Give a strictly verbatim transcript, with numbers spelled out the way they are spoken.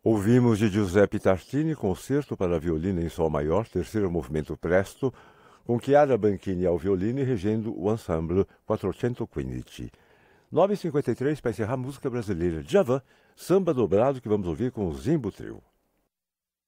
Ouvimos de Giuseppe Tartini, concerto para violino em sol maior, terceiro movimento presto, com Chiara Banchini ao violino e regendo o ensemble quatrocentoquindici. nove e cinquenta e três para encerrar a música brasileira. Djavan, samba dobrado que vamos ouvir com o Zimbo Trio.